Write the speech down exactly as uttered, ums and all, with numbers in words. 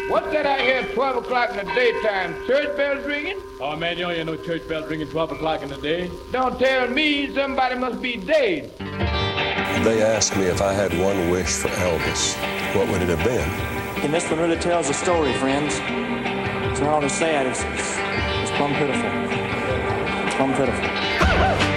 What's that I hear at twelve o'clock in the daytime? Church bells ringing? Oh, man, you don't hear no church bells ringing twelve o'clock in the day. Don't tell me somebody must be dead. They asked me if I had one wish for Elvis. What would it have been? And this one really tells a story, friends. It's not only sad, it's, it's, it's plumb pitiful. It's plumb pitiful.